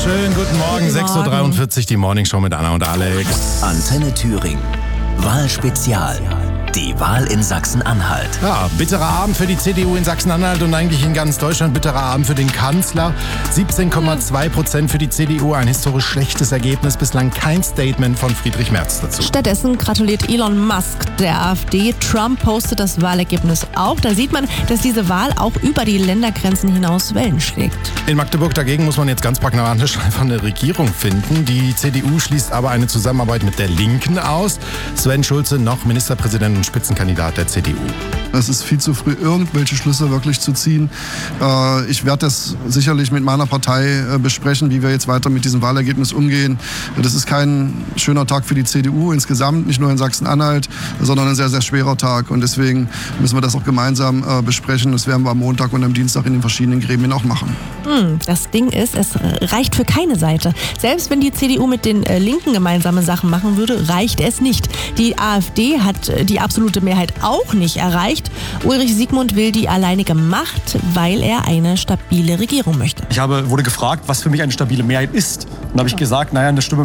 Schönen guten Morgen, 6.43 Uhr, die Morningshow mit Anna und Alex. Antenne Thüringen. Wahlspezial. Die Wahl in Sachsen-Anhalt. Ja, bitterer Abend für die CDU in Sachsen-Anhalt und eigentlich in ganz Deutschland. Bitterer Abend für den Kanzler. 17,2% für die CDU. Ein historisch schlechtes Ergebnis. Bislang kein Statement von Friedrich Merz dazu. Stattdessen gratuliert Elon Musk der AfD. Trump postet das Wahlergebnis auch. Da sieht man, dass diese Wahl auch über die Ländergrenzen hinaus Wellen schlägt. In Magdeburg dagegen muss man jetzt ganz pragmatisch einfach eine Regierung finden. Die CDU schließt aber eine Zusammenarbeit mit der Linken aus. Sven Schulze noch Ministerpräsident und Spitzenkandidat der CDU. Es ist viel zu früh, irgendwelche Schlüsse wirklich zu ziehen. Ich werde das sicherlich mit meiner Partei besprechen, wie wir jetzt weiter mit diesem Wahlergebnis umgehen. Das ist kein schöner Tag für die CDU insgesamt, nicht nur in Sachsen-Anhalt, sondern ein sehr, sehr schwerer Tag. Und deswegen müssen wir das auch gemeinsam besprechen. Das werden wir am Montag und am Dienstag in den verschiedenen Gremien auch machen. Das Ding ist, es reicht für keine Seite. Selbst wenn die CDU mit den Linken gemeinsame Sachen machen würde, reicht es nicht. Die AfD hat die absolute Mehrheit auch nicht erreicht. Ulrich Siegmund will die alleinige Macht, weil er eine stabile Regierung möchte. Ich wurde gefragt, was für mich eine stabile Mehrheit ist. Und da habe ich gesagt, eine Stimme